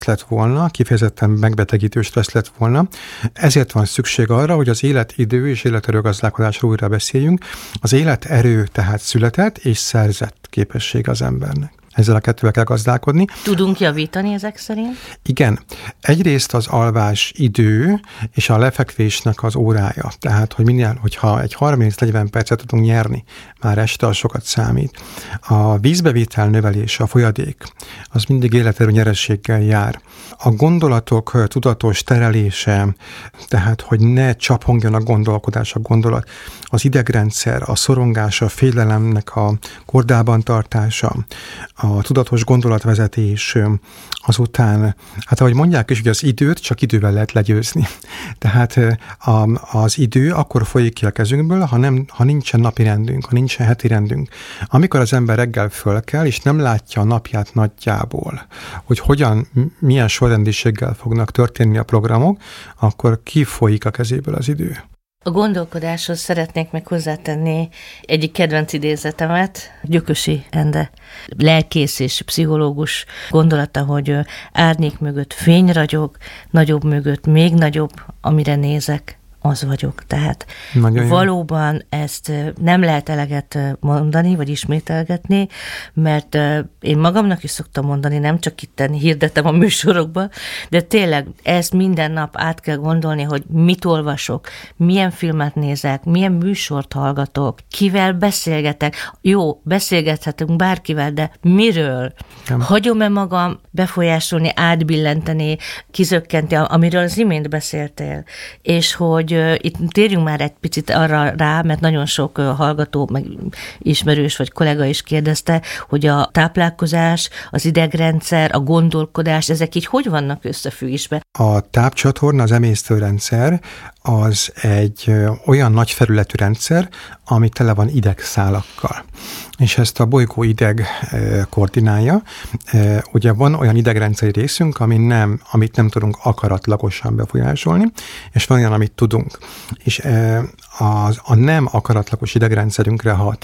lett volna, kifejezetten megbetegítő stressz lett volna. Ezért van szükség arra, hogy az életidő és életerőgazdálkodásról újra beszéljünk. Az életerő tehát született és szerzett képesség az embernek. Ezzel a kettővel kell gazdálkodni. Tudunk javítani ezek szerint? Igen. Egyrészt az alvás idő és a lefekvésnek az órája. Tehát, hogyha egy 30-40 percet tudunk nyerni, már este az sokat számít. A vízbevétel növelése, a folyadék, az mindig életerő nyerességgel jár. A gondolatok tudatos terelése, tehát, hogy ne csapongjon a gondolkodás, a gondolat, az idegrendszer, a szorongás, a félelemnek a kordában tartása, a tudatos gondolatvezetés, azután, hát ahogy mondják is, hogy az időt csak idővel lehet legyőzni. Tehát az idő akkor folyik ki a kezünkből, ha nincsen napi rendünk, ha nincsen heti rendünk. Amikor az ember reggel fölkel, és nem látja a napját nagyjából, hogy milyen sorrendiséggel fognak történni a programok, akkor kifolyik a kezéből az idő. A gondolkodáshoz szeretnék meg hozzátenni egyik kedvenc idézetemet, Gyökösi Ende, lelkész és pszichológus gondolata, hogy árnyék mögött fény ragyog, nagyobb mögött még nagyobb, amire nézek, az vagyok. Tehát valóban ezt nem lehet eleget mondani, vagy ismételgetni, mert én magamnak is szoktam mondani, nem csak itt hirdetem a műsorokba, de tényleg ezt minden nap át kell gondolni, hogy mit olvasok, milyen filmet nézek, milyen műsort hallgatok, kivel beszélgetek. Jó, beszélgethetünk bárkivel, de miről? Hagyom-e magam befolyásolni, átbillenteni, kizökkenti, amiről az imént beszéltél, és hogy itt térjünk már egy picit arra rá, mert nagyon sok hallgató, meg ismerős vagy kollega is kérdezte, hogy a táplálkozás, az idegrendszer, a gondolkodás, ezek így hogy vannak összefüggésben? A tápcsatorna, az emésztőrendszer, az egy olyan nagy felületű rendszer, ami tele van idegszálakkal. És ezt a bolygó ideg koordinálja. Ugye van olyan idegrendszeri részünk, amit nem tudunk akaratlagosan befolyásolni, és van olyan, amit tudunk. És a nem akaratlagos idegrendszerünkre hat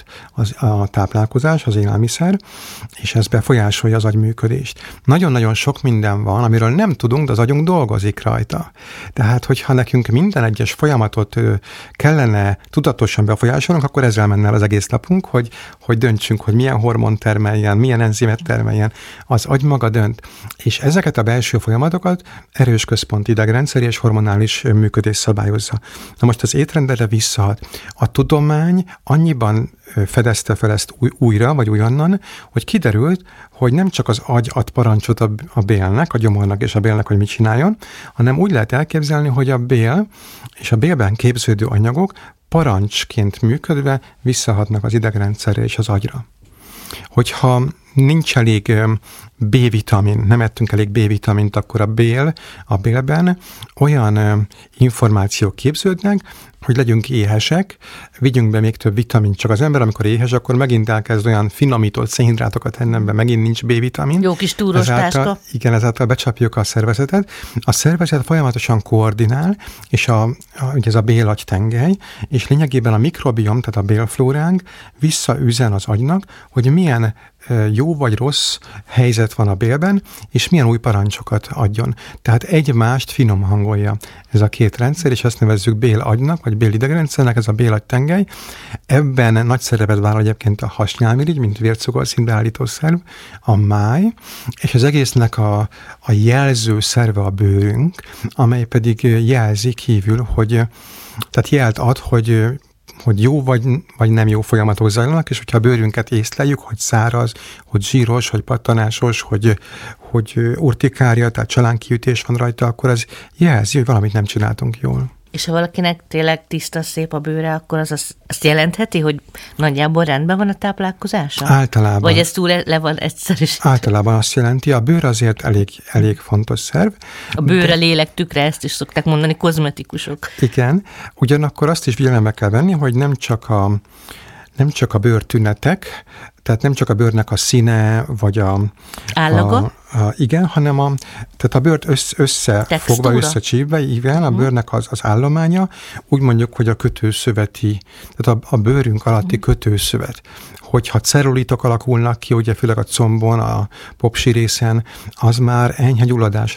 a táplálkozás, az élelmiszer, és ez befolyásolja az agyműködést. Nagyon-nagyon sok minden van, amiről nem tudunk, de az agyunk dolgozik rajta. Tehát, hogyha nekünk minden egyes folyamatot kellene tudatosan befolyásolnunk, akkor ezzel menne el az egész napunk, hogy döntsünk, hogy milyen hormon termeljen, milyen enzimet termeljen, az agy maga dönt. És ezeket a belső folyamatokat erős központi idegrendszeri és hormonális működés szabályozza. Na most az étrendre visszahat. A tudomány annyiban fedezte fel ezt újra, vagy újonnan, hogy kiderült, hogy nem csak az agy ad parancsot a bélnek, a gyomornak és a bélnek, hogy mit csináljon, hanem úgy lehet elképzelni, hogy a bél és a bélben képződő anyagok parancsként működve visszahatnak az idegrendszerre és az agyra. Hogyha nincs elég B-vitamin, nem ettünk elég B-vitamint, akkor a bélben olyan információk képződnek, hogy legyünk éhesek, vigyünk be még több vitamint. Csak az ember, amikor éhes, akkor megint elkezd olyan finomított szénhidrátokat ennem be, megint nincs B-vitamin. Jó kis túros táska. Igen, ezáltal becsapjuk a szervezetet. A szervezet folyamatosan koordinál, és ugye ez a bélagytengely, és lényegében a mikrobiom, tehát a bélflóránk visszaüzen az agynak, hogy milyen jó vagy rossz helyzet van a bélben, és milyen új parancsokat adjon. Tehát egymást finom hangolja ez a két rendszer, és ezt nevezzük bélagynak, vagy bélidegrendszernek, ez a bélagytengely. Ebben nagy szerepet vállal egyébként a hasnyálmirigy, mint vércukorszint beállító szerv, a máj, és az egésznek a jelző szerve a bőrünk, amely pedig jelzi kívül, tehát jelt ad, hogy jó vagy nem jó folyamatok zajlanak, és hogyha a bőrünket észleljük, hogy száraz, hogy zsíros, hogy pattanásos, hogy urtikárja, tehát csalánkiütés van rajta, akkor az jelzi, hogy valamit nem csináltunk jól. És ha valakinek tényleg tiszta, szép a bőre, akkor az azt jelentheti, hogy nagyjából rendben van a táplálkozása? Általában. Vagy ez túl le van egyszerűsítve? Általában azt jelenti, a bőr azért elég fontos szerv. A bőre lélek tükre, ezt is szokták mondani kozmetikusok. Igen, ugyanakkor azt is figyelembe kell venni, hogy nem nem csak a bőrtünetek, tehát nem csak a bőrnek a színe, vagy állaga? Igen, hanem tehát a bőrt összefogva, összecsípve, igen, a bőrnek az állománya, úgy mondjuk, hogy a kötőszöveti, tehát a bőrünk alatti kötőszövet. Hogyha cellulitok alakulnak ki, ugye főleg a combon, a popsi részen, az már enyhe gyulladásra